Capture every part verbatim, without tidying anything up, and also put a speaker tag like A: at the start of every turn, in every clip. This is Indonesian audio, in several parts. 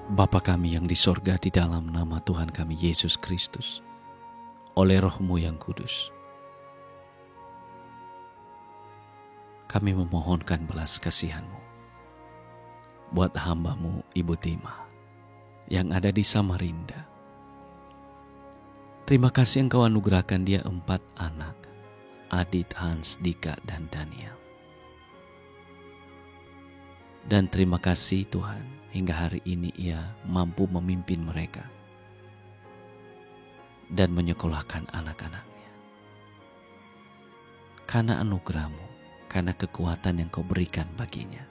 A: Bapa kami yang di sorga, di dalam nama Tuhan kami Yesus Kristus, oleh Roh-Mu yang kudus, kami memohonkan belas kasihan-Mu buat hamba-Mu Ibu Tima yang ada di Samarinda. Terima kasih Engkau anugerahkan dia empat anak, Adit, Hans, Dika, dan Daniel. Dan terima kasih Tuhan, hingga hari ini ia mampu memimpin mereka dan menyekolahkan anak-anaknya. Karena anugerah-Mu, karena kekuatan yang Kau berikan baginya.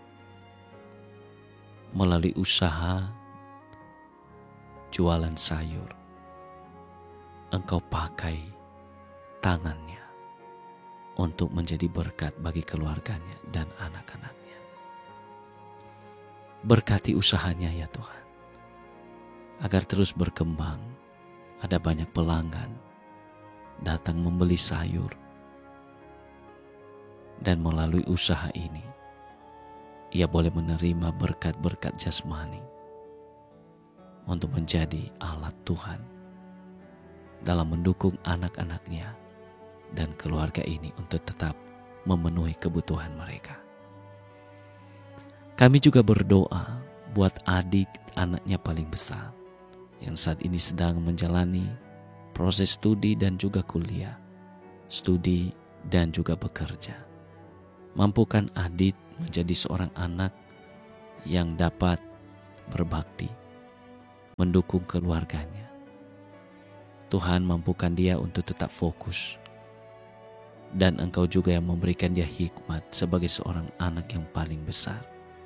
A: Melalui usaha jualan sayur, Engkau pakai tangannya untuk menjadi berkat bagi keluarganya dan anak-anaknya. Berkati usahanya ya Tuhan, agar terus berkembang, ada banyak pelanggan datang membeli sayur, dan melalui usaha ini ia boleh menerima berkat-berkat jasmani untuk menjadi alat Tuhan dalam mendukung anak-anaknya dan keluarga ini untuk tetap memenuhi kebutuhan mereka. Kami juga berdoa buat adik anaknya paling besar yang saat ini sedang menjalani proses studi dan juga kuliah, studi dan juga bekerja. Mampukan Adit menjadi seorang anak yang dapat berbakti, mendukung keluarganya. Tuhan mampukan dia untuk tetap fokus, dan Engkau juga yang memberikan dia hikmat sebagai seorang anak yang paling besar.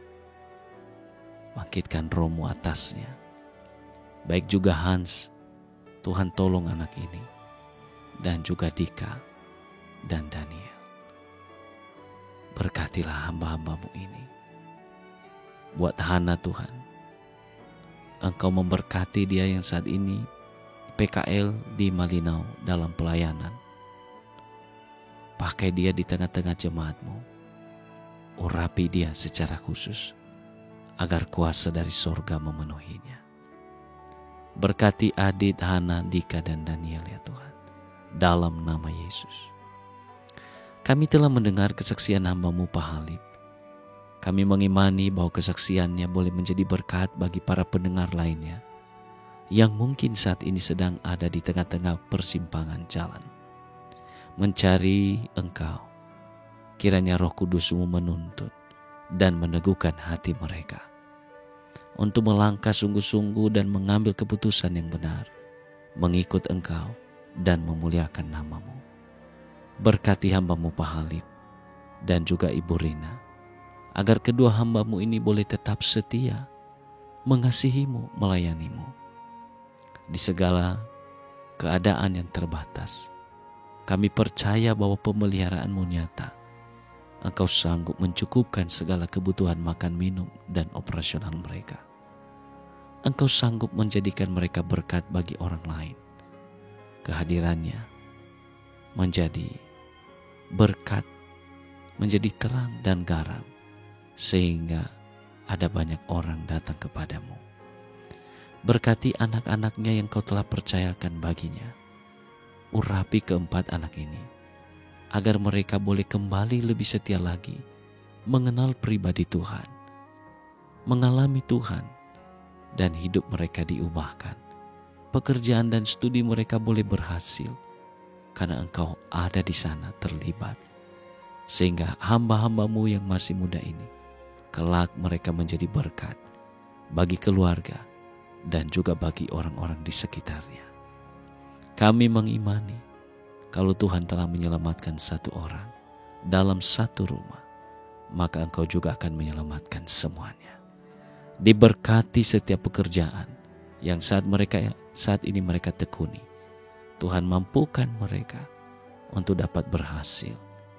A: Bangkitkan Roh-Mu atasnya. Baik juga Hans, Tuhan tolong anak ini, dan juga Dika dan Daniel. Berkatilah hamba-hamba-Mu ini. Buat Hana Tuhan, Engkau memberkati dia yang saat ini P K L di Malinau dalam pelayanan. Pakai dia di tengah-tengah jemaat-Mu. Urapi dia secara khusus, agar kuasa dari sorga memenuhinya. Berkati Adit, Hana, Dika, dan Daniel ya Tuhan, dalam nama Yesus. Kami telah mendengar kesaksian hamba-Mu Pak Halib. Kami mengimani bahwa kesaksiannya boleh menjadi berkat bagi para pendengar lainnya yang mungkin saat ini sedang ada di tengah-tengah persimpangan jalan, mencari Engkau. Kiranya Roh Kudus-Mu menuntut dan meneguhkan hati mereka untuk melangkah sungguh-sungguh dan mengambil keputusan yang benar, mengikut Engkau dan memuliakan nama-Mu. Berkati hamba-Mu Pak Halib dan juga Ibu Rina, agar kedua hamba-Mu ini boleh tetap setia, mengasihi-Mu, melayani-Mu. Di segala keadaan yang terbatas, kami percaya bahwa pemeliharaan-Mu nyata. Engkau sanggup mencukupkan segala kebutuhan makan, minum, dan operasional mereka. Engkau sanggup menjadikan mereka berkat bagi orang lain. Kehadirannya menjadi berkat, menjadi terang dan garam, sehingga ada banyak orang datang kepadamu. Berkati anak-anaknya yang Kau telah percayakan baginya. Urapi keempat anak ini, agar mereka boleh kembali lebih setia lagi, mengenal pribadi Tuhan, mengalami Tuhan, dan hidup mereka diubahkan. Pekerjaan dan studi mereka boleh berhasil, karena Engkau ada di sana terlibat. Sehingga hamba-hamba-Mu yang masih muda ini, kelak mereka menjadi berkat bagi keluarga dan juga bagi orang-orang di sekitarnya. Kami mengimani, kalau Tuhan telah menyelamatkan satu orang dalam satu rumah, maka Engkau juga akan menyelamatkan semuanya. Diberkati setiap pekerjaan yang saat mereka saat ini mereka tekuni. Tuhan mampukan mereka untuk dapat berhasil,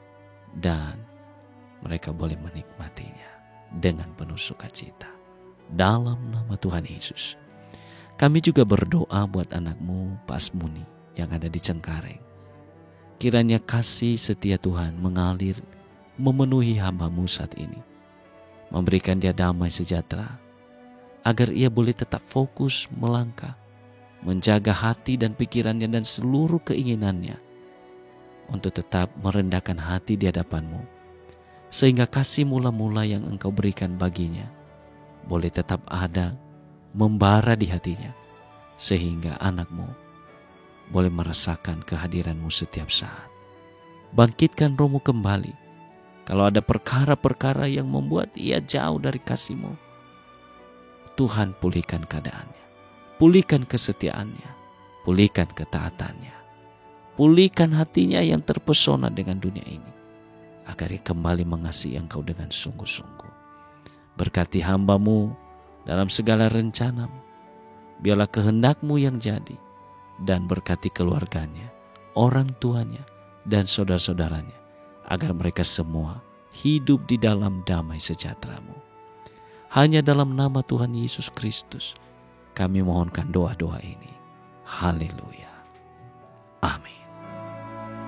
A: dan mereka boleh menikmatinya dengan penuh sukacita. Dalam nama Tuhan Yesus, kami juga berdoa buat anak-Mu Pak Asmuni yang ada di Cengkareng. Kiranya kasih setia Tuhan mengalir memenuhi hamba-Mu saat ini, memberikan dia damai sejahtera, agar ia boleh tetap fokus melangkah, menjaga hati dan pikirannya dan seluruh keinginannya untuk tetap merendahkan hati di hadapan-Mu, sehingga kasih mula-mula yang Engkau berikan baginya boleh tetap ada, membara di hatinya, sehingga anak-Mu boleh merasakan kehadiran-Mu setiap saat. Bangkitkan Roh-Mu kembali. Kalau ada perkara-perkara yang membuat ia jauh dari kasih-Mu, Tuhan pulihkan keadaannya, pulihkan kesetiaannya, pulihkan ketaatannya, pulihkan hatinya yang terpesona dengan dunia ini, agar ia kembali mengasihi Engkau dengan sungguh-sungguh. Berkati hamba-Mu dalam segala rencana-Mu, biarlah kehendak-Mu yang jadi, dan berkati keluarganya, orang tuanya, dan saudara-saudaranya, agar mereka semua hidup di dalam damai sejahtera-Mu. Hanya dalam nama Tuhan Yesus Kristus kami mohonkan doa-doa ini. Haleluya.